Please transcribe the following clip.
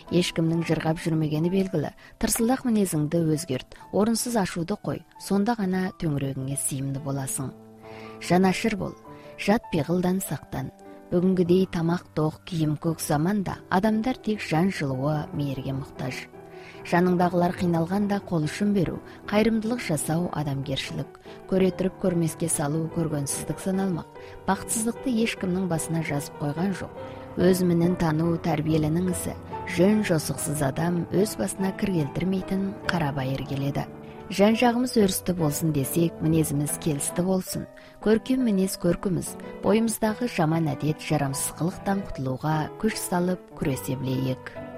Эч кимдин жыргап жүрмөгени белгилүү. Тырсылдак мүнөзүңдү өзгөрт, орунсуз ашууду кой, сонда гана төңүрөгүңө сыйымдуу боласың. Жанашыр бол, жат пыйгылдан сактан. Бүгүнгүдей тамак ток, кийим көк заманда адамдар тек жан жылуу, мээрге муктаж. Жаныңдагылар кыйналганда кол ұшун берүү, кайрымдуулук жасоо адамгерчилик. Көрө туруп көрмөскө салуу көргөнсүздүк саналмак. Бактсыздыкты эч кимдин басына жазып койгон жок. Өз менен тануу тарбиелениң иси. Жөн жосуксуз адам өз басына кыр келтирмейтин кара байыр келеди. Жан жагыбыз өрүстүү болсун десек, мүнөзүбүз келисти болсун. Көркөм мүнөз көркүбүз, боюмуздагы жаман адет, жарамсыз кылыктан кутулууга күч салып күрөсө билейик.